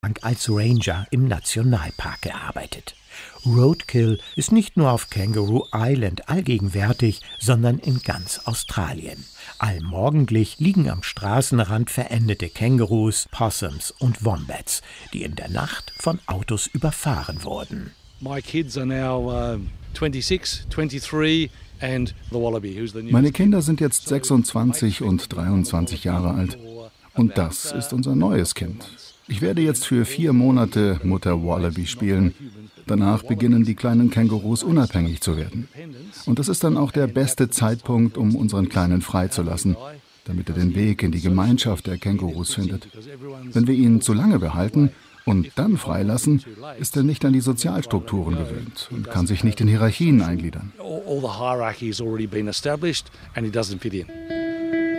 als Ranger im Nationalpark gearbeitet. Roadkill ist nicht nur auf Kangaroo Island allgegenwärtig, sondern in ganz Australien. Allmorgendlich liegen am Straßenrand verendete Kängurus, Possums und Wombats, die in der Nacht von Autos überfahren wurden. My kids are now 26, 23 and the Wallaby, who's the newest. Meine Kinder sind jetzt 26 und 23 Jahre alt. Und das ist unser neues Kind. Ich werde jetzt für 4 Monate Mutter Wallaby spielen. Danach beginnen die kleinen Kängurus unabhängig zu werden. Und das ist dann auch der beste Zeitpunkt, um unseren Kleinen freizulassen, damit er den Weg in die Gemeinschaft der Kängurus findet. Wenn wir ihn zu lange behalten und dann freilassen, ist er nicht an die Sozialstrukturen gewöhnt und kann sich nicht in Hierarchien eingliedern. All the hierarchy has already been established and he doesn't fit in.